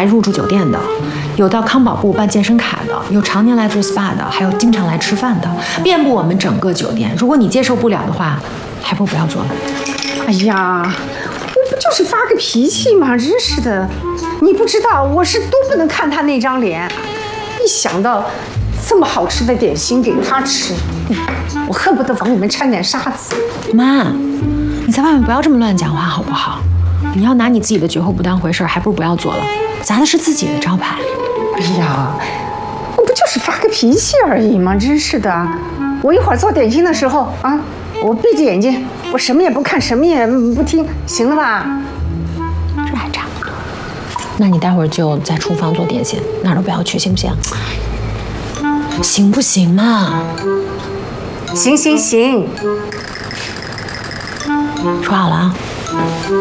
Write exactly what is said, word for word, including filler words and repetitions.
来入住酒店的，有到康宝部办健身卡的，有常年来做 S P A 的，还有经常来吃饭的，遍布我们整个酒店。如果你接受不了的话，还不如不要做了。 哎呀，我不就是发个脾气吗？真是的，你不知道我是多不能看他那张脸。一想到这么好吃的点心给他吃，我恨不得往里面掺点沙子。 妈，你在外面不要这么乱讲话好不好？你要拿你自己的绝后不当回事，还不如不要做了，砸的是自己的招牌。 哎呀，我不就是发个脾气而已吗？真是的，我一会儿做点心的时候啊，我闭着眼睛，我什么也不看，什么也不听，行了吧？ 这还差不多。那你待会儿就在厨房做点心，哪儿都不要去，行不行？行不行嘛？ 行行行， 说好了啊。